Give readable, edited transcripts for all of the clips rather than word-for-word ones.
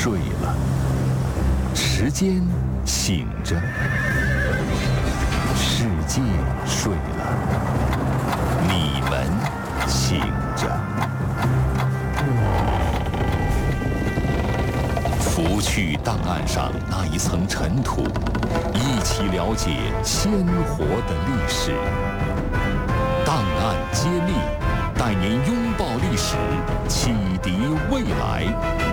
睡了，时间醒着，世界睡了，你们醒着。拂去档案上那一层尘土，一起了解鲜活的历史。档案揭秘，带您拥抱历史，启迪未来。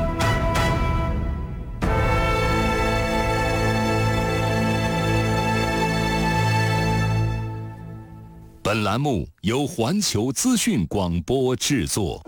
本栏目由环球资讯广播制作。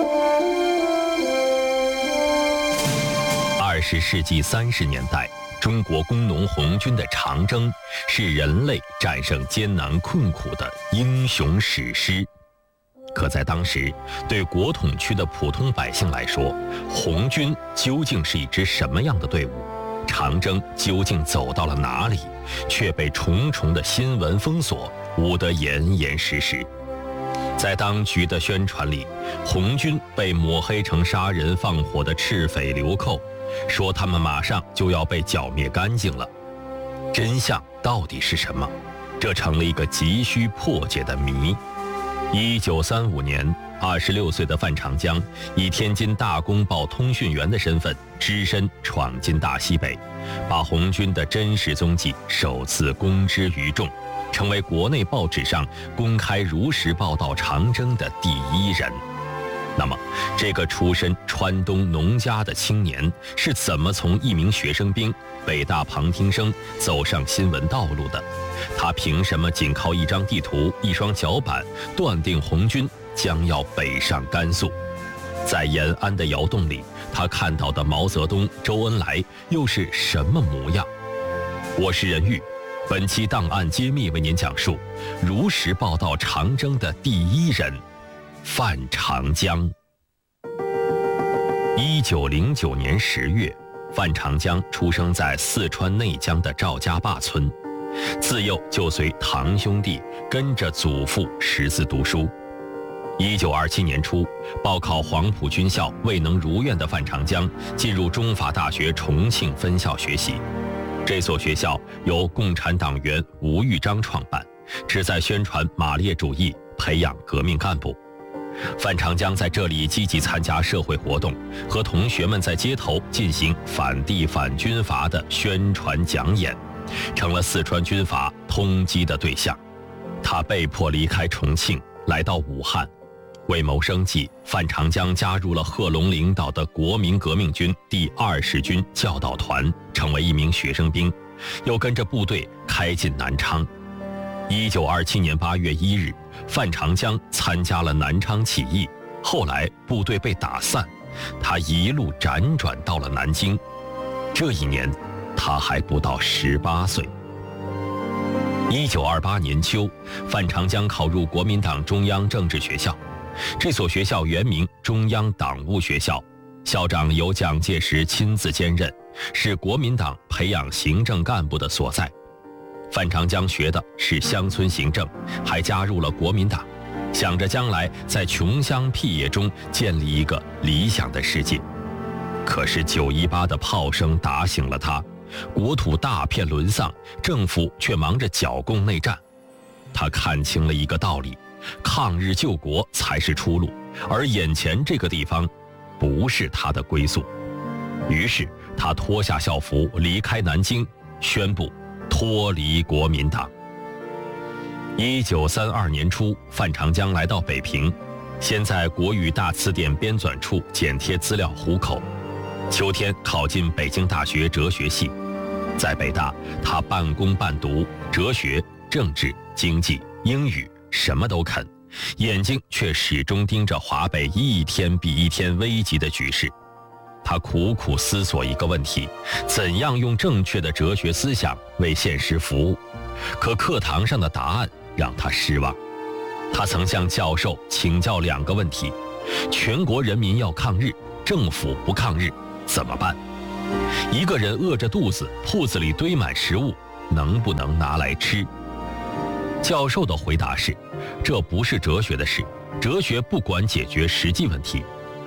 20世纪30年代，中国工农红军的长征是人类战胜艰难困苦的英雄史诗。可在当时，对国统区的普通百姓来说，红军究竟是一支什么样的队伍？长征究竟走到了哪里？却被重重的新闻封锁，捂得严严实实。在当局的宣传里，红军被抹黑成杀人放火的赤匪流寇，说他们马上就要被剿灭干净了。真相到底是什么？这成了一个急需破解的谜。1935年，26岁的范长江以天津大公报通讯员的身份，只身闯进大西北，把红军的真实踪迹首次公之于众，成为国内报纸上公开如实报道长征的第一人。那么，这个出身川东农家的青年是怎么从一名学生兵、北大旁听生走上新闻道路的？他凭什么仅靠一张地图、一双脚板，断定红军将要北上甘肃？在延安的窑洞里，他看到的毛泽东、周恩来又是什么模样？我是任玉，本期档案揭秘为您讲述如实报道长征的第一人范长江。1909年10月，范长江出生在四川内江的赵家坝村，自幼就随堂兄弟跟着祖父识字读书。1927年初，报考黄埔军校未能如愿的范长江进入中法大学重庆分校学习。这所学校由共产党员吴玉章创办，旨在宣传马列主义，培养革命干部。范长江在这里积极参加社会活动，和同学们在街头进行反帝反军阀的宣传讲演，成了四川军阀通缉的对象。他被迫离开重庆，来到武汉。为谋生计，范长江加入了贺龙领导的国民革命军第20军教导团，成为一名学生兵，又跟着部队开进南昌。1927年8月1日，范长江参加了南昌起义，后来部队被打散，他一路辗转到了南京。这一年，他还不到18岁。1928年秋，范长江考入国民党中央政治学校。这所学校原名中央党务学校，校长由蒋介石亲自兼任，是国民党培养行政干部的所在。范长江学的是乡村行政，还加入了国民党，想着将来在穷乡僻野中建立一个理想的世界。可是918的炮声打醒了他，国土大片沦丧，政府却忙着剿共内战。他看清了一个道理，抗日救国才是出路，而眼前这个地方不是他的归宿。于是他脱下校服离开南京，宣布脱离国民党。1932年初，范长江来到北平，先在国语大词典编纂处剪贴资料糊口。秋天考进北京大学哲学系，在北大他半工半读，哲学、政治、经济、英语什么都肯，眼睛却始终盯着华北一天比一天危急的局势。他苦苦思索一个问题：怎样用正确的哲学思想为现实服务？可课堂上的答案让他失望。他曾向教授请教2个问题：全国人民要抗日，政府不抗日，怎么办？一个人饿着肚子，铺子里堆满食物，能不能拿来吃？教授的回答是：这不是哲学的事，哲学不管解决实际问题。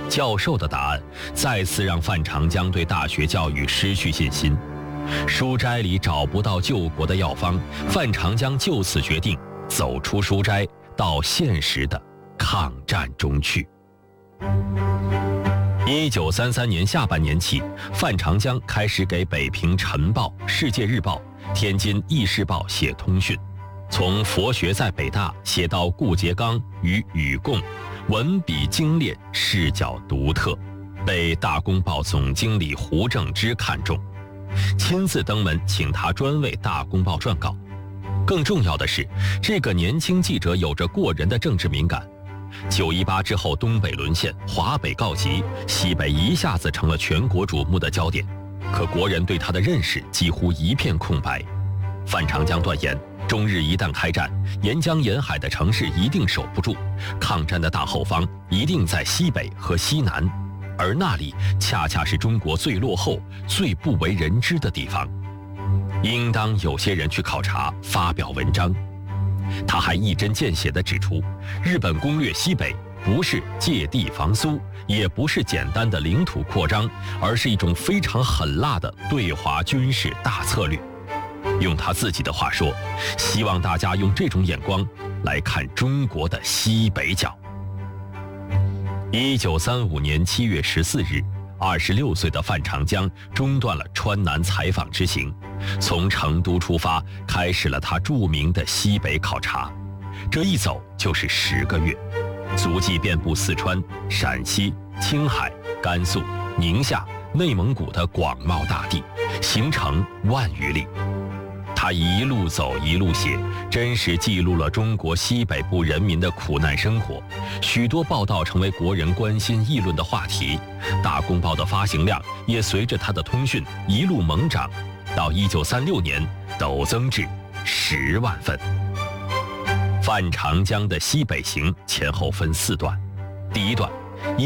教授的答案再次让范长江对大学教育失去信心。书斋里找不到救国的药方，范长江就此决定走出书斋，到现实的抗战中去。1933年下半年起，范长江开始给北平晨报、世界日报、天津议事报写通讯，从佛学在北大写到顾颉刚与禹贡，文笔精炼，视角独特，被大公报总经理胡正之看中，亲自登门请他专为大公报撰稿。更重要的是，这个年轻记者有着过人的政治敏感。918之后，东北沦陷，华北告急，西北一下子成了全国瞩目的焦点。可国人对他的认识几乎一片空白。范长江断言，中日一旦开战，沿江沿海的城市一定守不住，抗战的大后方一定在西北和西南，而那里恰恰是中国最落后、最不为人知的地方。应当有些人去考察，发表文章。他还一针见血地指出，日本攻略西北不是借地防苏，也不是简单的领土扩张，而是一种非常狠辣的对华军事大策略。用他自己的话说，希望大家用这种眼光来看中国的西北角。1935年7月14日，26岁的范长江中断了川南采访之行，从成都出发，开始了他著名的西北考察。这一走就是10个月，足迹遍布四川、陕西、青海、甘肃、宁夏、内蒙古的广袤大地，行程10000余里。他一路走一路写，真实记录了中国西北部人民的苦难生活，许多报道成为国人关心议论的话题。大公报的发行量也随着他的通讯一路猛涨，到1936年陡增至10万份。范长江的西北行前后分4段，第一段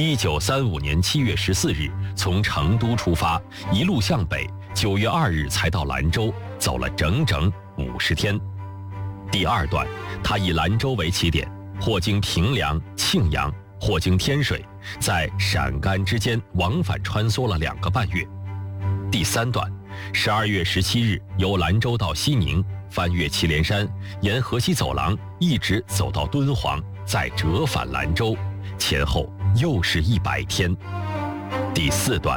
，1935年7月14日从成都出发，一路向北，9月2日才到兰州，走了整整50天。第二段，他以兰州为起点，或经平凉、庆阳，或经天水，在陕甘之间往返穿梭了2个半月。第三段，12月17日由兰州到西宁，翻越祁连山，沿河西走廊一直走到敦煌，再折返兰州，前后又是100天。第四段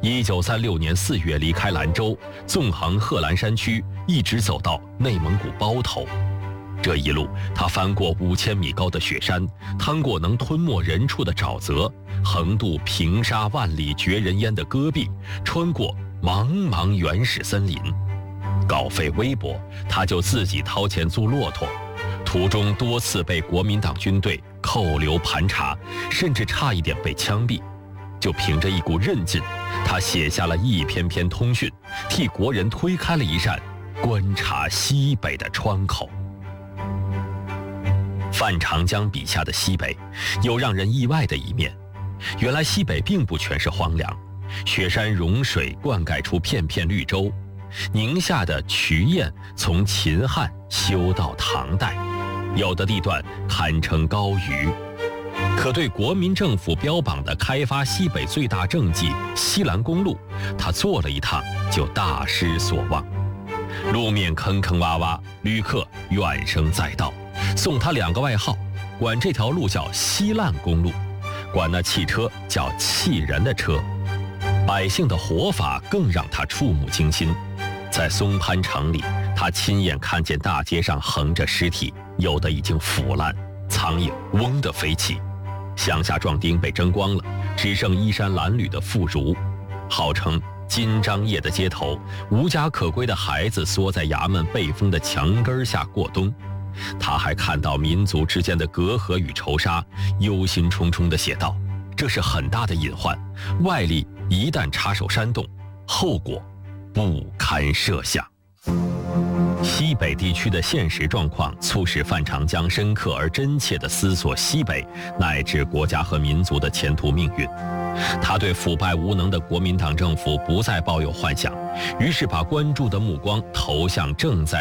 ，1936年4月离开兰州，纵横贺兰山区，一直走到内蒙古包头。这一路，他翻过5000米高的雪山，趟过能吞没人畜的沼泽，横渡平沙万里绝人烟的戈壁，穿过茫茫原始森林。稿费微薄，他就自己掏钱租骆驼，途中多次被国民党军队扣留盘查，甚至差一点被枪毙。就凭着一股韧劲，他写下了一篇篇通讯，替国人推开了一扇观察西北的窗口。范长江笔下的西北有让人意外的一面，原来西北并不全是荒凉，雪山融水灌溉出片片绿洲，宁夏的渠堰从秦汉修到唐代，有的地段堪称高原。可对国民政府标榜的开发西北最大政绩西兰公路，他做了一趟就大失所望。路面坑坑洼洼，旅客怨声载道，送他2个外号，管这条路叫西烂公路，管那汽车叫气人的车。百姓的活法更让他触目惊心。在松潘城里，他亲眼看见大街上横着尸体，有的已经腐烂，苍蝇嗡地飞起，乡下壮丁被蒸光了，只剩衣衫褴褛的妇孺。号称金章夜的街头，无家可归的孩子缩在衙门背风的墙根下过冬。他还看到民族之间的隔阂与仇杀，忧心忡忡地写道：这是很大的隐患，外力一旦插手煽动，后果不堪设想。西北地区的现实状况促使范长江深刻而真切地思索西北乃至国家和民族的前途命运。他对腐败无能的国民党政府不再抱有幻想，于是把关注的目光投向正在